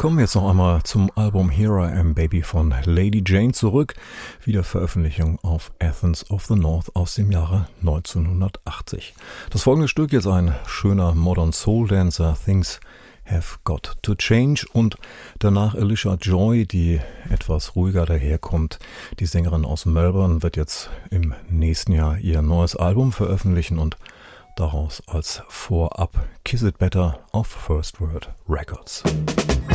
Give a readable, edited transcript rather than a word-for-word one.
Kommen wir jetzt noch einmal zum Album Here I Am Baby von Lady Jane zurück. Wiederveröffentlichung auf Athens of the North aus dem Jahre 1980. Das folgende Stück ist ein schöner Modern Soul Dancer, Things Have Got to Change, und danach Alicia Joy, die etwas ruhiger daherkommt. Die Sängerin aus Melbourne wird jetzt im nächsten Jahr ihr neues Album veröffentlichen und daraus als Vorab Kiss It Better auf First Word Records.